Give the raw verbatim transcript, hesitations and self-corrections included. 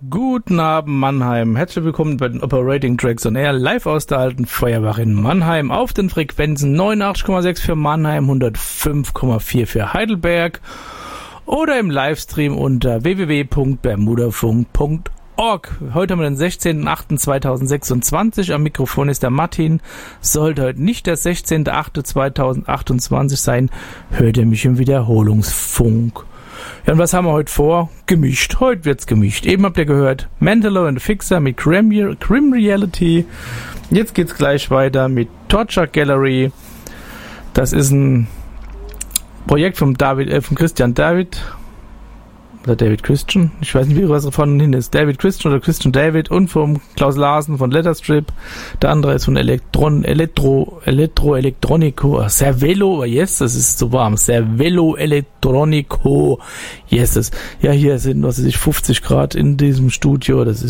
Guten Abend Mannheim, herzlich willkommen bei den Operating Tracks on Air, live aus der alten Feuerwache in Mannheim auf den Frequenzen neunundachtzig Komma sechs für Mannheim, hundertfünf Komma vier für Heidelberg oder im Livestream unter w w w punkt bermudafunk punkt org. Heute haben wir den sechzehnten achten zweitausendsechsundzwanzig, am Mikrofon ist der Martin. Sollte heute nicht der sechzehnten achten zweitausendachtundzwanzig sein, hört ihr mich im Wiederholungsfunk. Ja, und was haben wir heute vor? Gemischt. Heute wird's gemischt. Eben habt ihr gehört Mandalo and the Fixer mit Grim, Grim Reality. Jetzt geht's gleich weiter mit Torture Gallery. Das ist ein Projekt vom David, äh, von Christian David. Oder David Christian. Ich weiß nicht, wie was von hin ist. David Christian oder Christian David und vom Klaus Larsen von Letterstrip. Der andere ist von Elektron, Elektro, Elektro, Elektronico, Cervelo, yes, das ist so warm. Cervelo Electronico, yes. Das. Ja, hier sind, was weiß ich, fünfzig Grad in diesem Studio. Das ist